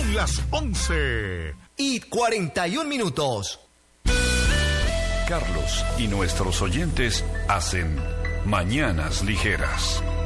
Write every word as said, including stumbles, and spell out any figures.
Son las once y cuarenta y un minutos. Carlos y nuestros oyentes hacen Mañanas Ligeras.